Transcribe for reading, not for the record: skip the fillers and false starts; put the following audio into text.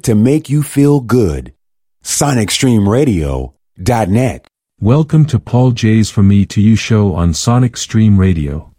to make you feel good. SonicStreamRadio.net. Welcome to Paul J's From Me to You show on Sonic Stream Radio.